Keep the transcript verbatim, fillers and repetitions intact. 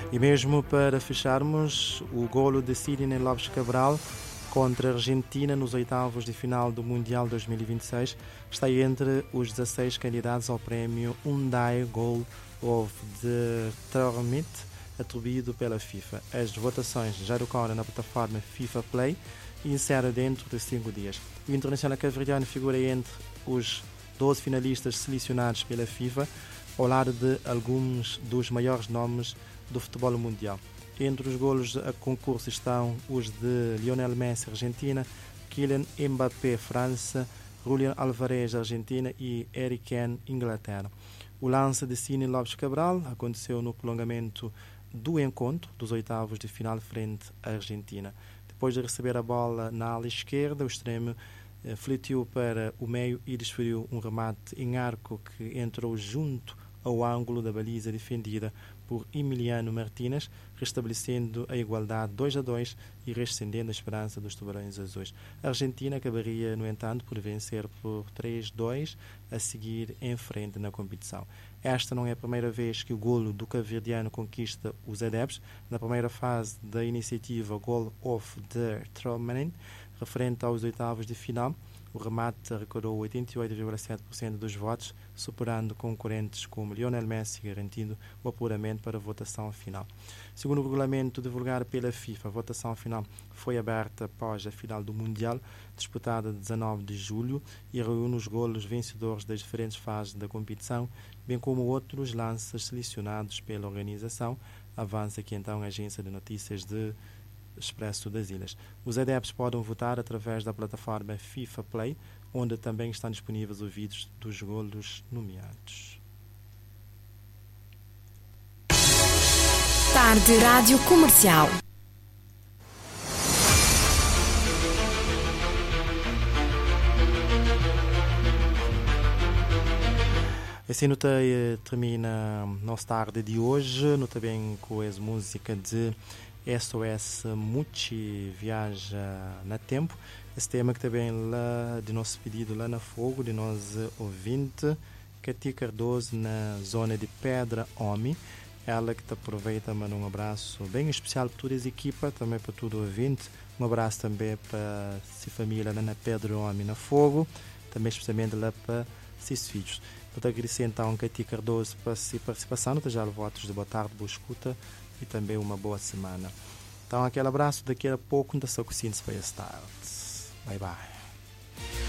E mesmo para fecharmos, o golo de Sidney Lopes Cabral contra a Argentina nos oitavos de final do Mundial dois mil e vinte e seis está entre os dezasseis candidatos ao prémio Hyundai Goal of the Tournament atribuído pela FIFA. As votações já decorrem na plataforma FIFA Play e encerram dentro de cinco dias. O internacional cabo-verdiano figura entre os doze finalistas selecionados pela FIFA, ao lado de alguns dos maiores nomes do futebol mundial. Entre os golos a concurso estão os de Lionel Messi, Argentina, Kylian Mbappé, França, Julián Álvarez, Argentina e Harry Kane, Inglaterra. O lance de Sidney Lopes Cabral aconteceu no prolongamento do encontro dos oitavos de final frente à Argentina. Depois de receber a bola na ala esquerda, o extremo eh, fletiu para o meio e desferiu um remate em arco que entrou junto ao ângulo da baliza defendida por Emiliano Martínez, restabelecendo a igualdade dois a dois e rescindendo a esperança dos tubarões azuis. A Argentina acabaria, no entanto, por vencer por três a dois a seguir em frente na competição. Esta não é a primeira vez que o golo do cabo-verdiano conquista os adeptos. Na primeira fase da iniciativa Goal of the Tournament, referente aos oitavos de final, o remate arrecadou oitenta e oito vírgula sete por cento dos votos, superando concorrentes como Lionel Messi, garantindo o apuramento para a votação final. Segundo o regulamento divulgado pela FIFA, a votação final foi aberta após a final do Mundial, disputada dezanove de julho, e reúne os golos vencedores das diferentes fases da competição, bem como outros lances selecionados pela organização. Avança aqui então a agência de notícias de Expresso das Ilhas. Os adeptos podem votar através da plataforma FIFA Play, onde também estão disponíveis os vídeos dos golos nomeados. Tarde Rádio Comercial. Assim notei, termina nossa tarde de hoje, notei bem com a música de S O S Muti Viaja na Tempo. Esse tema que também lá de nosso pedido lá na Fogo, de nós ouvinte, Cati Cardoso, na zona de Pedra Homem. Ela que te aproveita, manda um abraço bem especial para toda a equipa, também para todo ouvinte. Um abraço também para a família lá na Pedra Homem, na Fogo, também especialmente lá para seus filhos. Vou agradecer então a Cati Cardoso para a participação, já votos de boa tarde, boa escuta e também uma boa semana. Então, aquele abraço, daqui a pouco, ainda só cozinha para esta tarde. Bye bye.